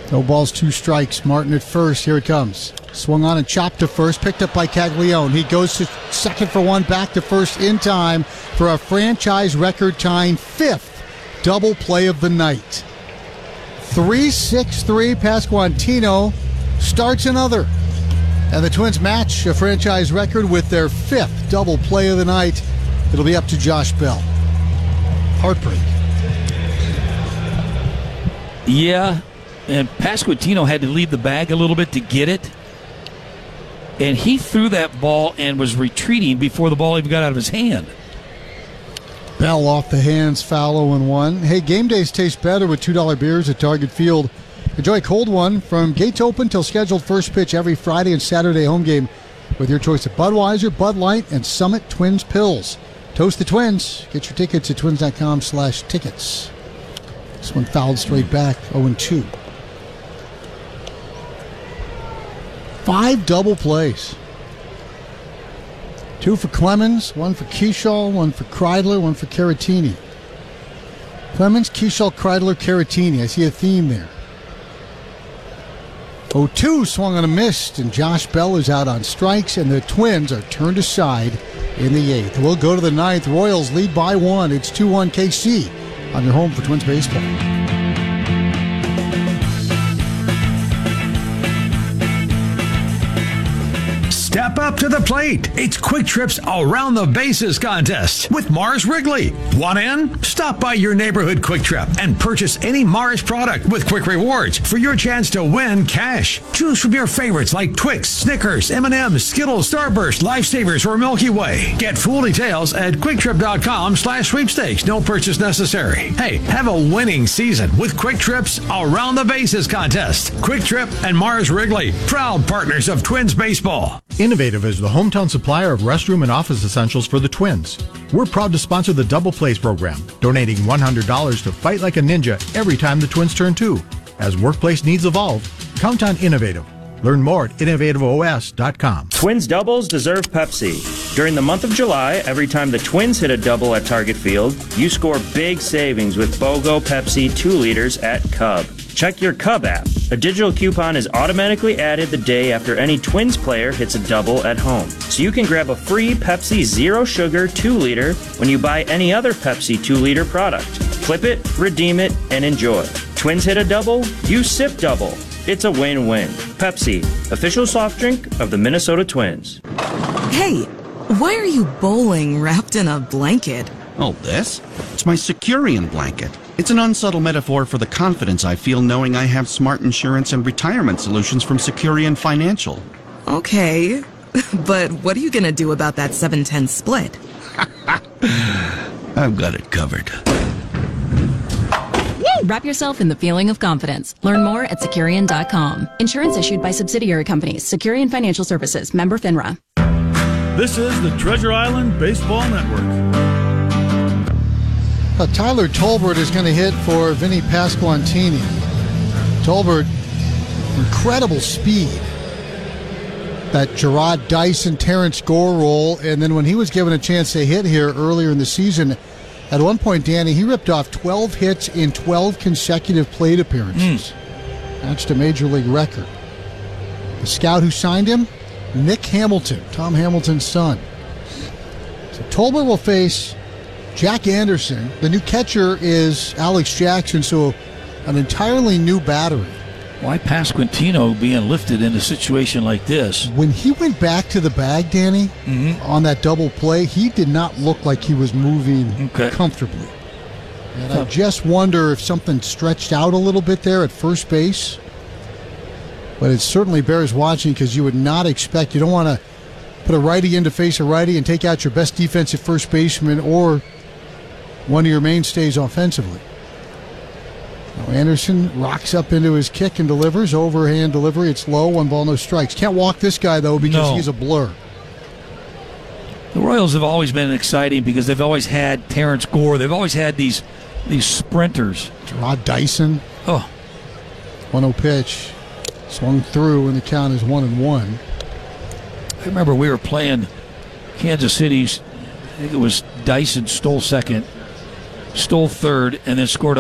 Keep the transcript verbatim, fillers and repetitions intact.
No balls, two strikes. Martin at first. Here it comes. Swung on and chopped to first. Picked up by Caglione. He goes to second for one. Back to first in time for a franchise record tying fifth double play of the night. three six three. Pasquantino starts another. And the Twins match a franchise record with their fifth double play of the night. It'll be up to Josh Bell. Heartbreak. Yeah, and Pasquantino had to leave the bag a little bit to get it. And he threw that ball and was retreating before the ball even got out of his hand. Bell off the hands, foul oh and one. Hey, game days taste better with two dollar beers at Target Field. Enjoy a cold one from gates open till scheduled first pitch every Friday and Saturday home game with your choice of Budweiser, Bud Light, and Summit Twins Pills. Toast the Twins. Get your tickets at twins.com slash tickets. This one fouled straight back, oh and two. Five double plays. Two for Clemens, one for Keschall, one for Kreidler, one for Caratini. Clemens, Keschall, Kreidler, Caratini. I see a theme there. oh two swung on a missed, and Josh Bell is out on strikes, and the Twins are turned aside in the eighth. We'll go to the ninth. Royals lead by one. It's two one K C on your home for Twins baseball. Step up to the plate. It's Quick Trip's Around the Bases contest with Mars Wrigley. Want in? Stop by your neighborhood Quick Trip and purchase any Mars product with Quick Rewards for your chance to win cash. Choose from your favorites like Twix, Snickers, M and M's, Skittles, Starburst, Lifesavers, or Milky Way. Get full details at quicktrip.com slash sweepstakes. No purchase necessary. Hey, have a winning season with Quick Trip's Around the Bases contest. Quick Trip and Mars Wrigley, proud partners of Twins baseball. Innovative is the hometown supplier of restroom and office essentials for the Twins. We're proud to sponsor the Double Plays program, donating one hundred dollars to Fight Like a Ninja every time the Twins turn two. As workplace needs evolve, count on Innovative. Learn more at innovative O S dot com. Twins doubles deserve Pepsi. During the month of July, every time the Twins hit a double at Target Field, you score big savings with BOGO Pepsi two liters at Cub. Check your Cub app. A digital coupon is automatically added the day after any Twins player hits a double at home. So you can grab a free Pepsi Zero Sugar two liter when you buy any other Pepsi two liter product. Flip it, redeem it, and enjoy. Twins hit a double, you sip double. It's a win-win. Pepsi, official soft drink of the Minnesota Twins. Hey, why are you bowling wrapped in a blanket? Oh, this? It's my Securian blanket. It's an unsubtle metaphor for the confidence I feel knowing I have smart insurance and retirement solutions from Securian Financial. Okay, but what are you going to do about that seven ten split? I've got it covered. Wrap yourself in the feeling of confidence. Learn more at Securian dot com. Insurance issued by subsidiary companies. Securian Financial Services. Member FINRA. This is the Treasure Island Baseball Network. Uh, Tyler Tolbert is going to hit for Vinny Pasquantini. Tolbert, incredible speed. That Gerard Dyson, Terrence Gore role. And then when he was given a chance to hit here earlier in the season, at one point, Danny, he ripped off twelve hits in twelve consecutive plate appearances. Mm. That's a major league record. The scout who signed him, Nick Hamilton, Tom Hamilton's son. So Tolbert will face Jack Anderson. The new catcher is Alex Jackson, so an entirely new battery. Why Pasquantino being lifted in a situation like this? When he went back to the bag, Danny, mm-hmm. on that double play, he did not look like he was moving okay. comfortably. And I just wonder if something stretched out a little bit there at first base. But it certainly bears watching because you would not expect, you don't want to put a righty in to face a righty and take out your best defensive first baseman or one of your mainstays offensively. Now Anderson rocks up into his kick and delivers. Overhand delivery. It's low. One ball, no strikes. Can't walk this guy, though, because no. he's a blur. The Royals have always been exciting because they've always had Terrence Gore. They've always had these these sprinters. Gerard Dyson. Oh. one oh pitch. Swung through, and the count is one and one. I remember we were playing Kansas City's, I think it was Dyson stole second, stole third, and then scored